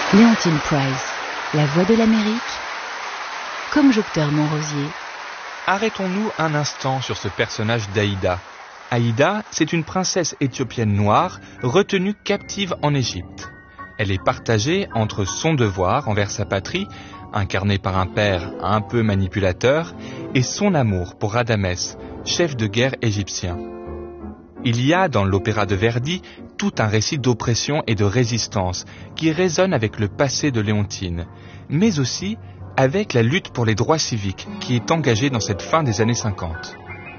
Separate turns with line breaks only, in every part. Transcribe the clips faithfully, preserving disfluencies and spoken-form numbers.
Leontyne Price, la voix de l'Amérique, comme Jocteur Montrosier.
Arrêtons-nous un instant sur ce personnage d'Aïda. Aïda, c'est une princesse éthiopienne noire retenue captive en Égypte. Elle est partagée entre son devoir envers sa patrie, incarné par un père un peu manipulateur, et son amour pour Radamès, chef de guerre égyptien. Il y a dans l'opéra de Verdi tout un récit d'oppression et de résistance qui résonne avec le passé de Léontine, mais aussi avec la lutte pour les droits civiques qui est engagée dans cette fin des années cinquante.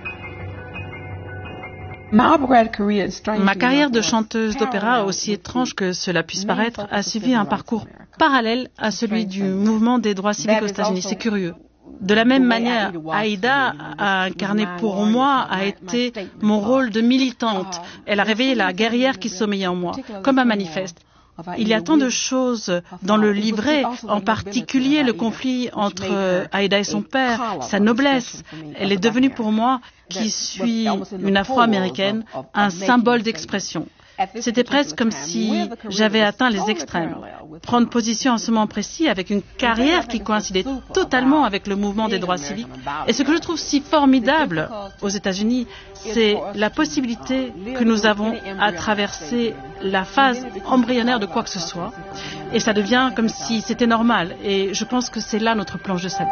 Ma carrière de chanteuse d'opéra, aussi étrange que cela puisse paraître, a suivi un parcours parallèle à celui du mouvement des droits civiques aux États-Unis. C'est curieux. De la même manière, Aïda a incarné pour moi, a été mon rôle de militante. Elle a réveillé la guerrière qui sommeillait en moi, comme un manifeste. Il y a tant de choses dans le livret, en particulier le conflit entre Aïda et son père, sa noblesse. Elle est devenue pour moi, qui suis une Afro-Américaine, un symbole d'expression. C'était presque comme si j'avais atteint les extrêmes. Prendre position à ce moment précis avec une carrière qui coïncidait totalement avec le mouvement des droits civiques. Et ce que je trouve si formidable aux États-Unis, c'est la possibilité que nous avons à traverser la phase embryonnaire de quoi que ce soit. Et ça devient comme si c'était normal. Et je pense que c'est là notre planche de salut.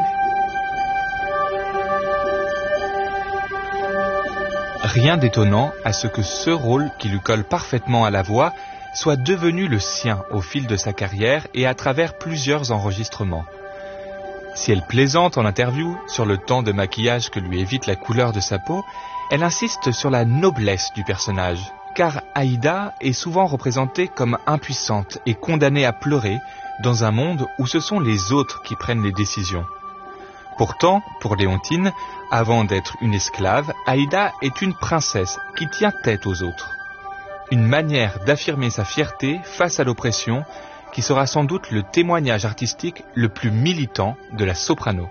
Rien d'étonnant à ce que ce rôle qui lui colle parfaitement à la voix soit devenu le sien au fil de sa carrière et à travers plusieurs enregistrements. Si elle plaisante en interview sur le temps de maquillage que lui évite la couleur de sa peau, elle insiste sur la noblesse du personnage, car Aïda est souvent représentée comme impuissante et condamnée à pleurer dans un monde où ce sont les autres qui prennent les décisions. Pourtant, pour Léontine, avant d'être une esclave, Aïda est une princesse qui tient tête aux autres. Une manière d'affirmer sa fierté face à l'oppression qui sera sans doute le témoignage artistique le plus militant de la soprano.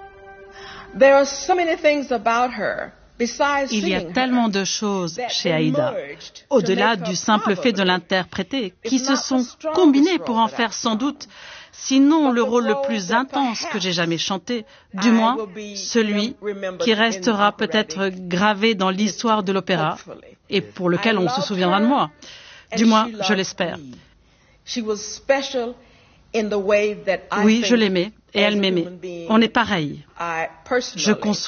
Il y a tellement de choses chez Aïda, au-delà du simple fait de l'interpréter, qui se sont combinées pour en faire sans doute, sinon le rôle le plus intense que j'ai jamais chanté, du moins celui qui restera peut-être gravé dans l'histoire de l'opéra et pour lequel on se souviendra de moi. Du moins, je l'espère. Oui, je l'aimais et elle m'aimait. On est pareil. Je conçois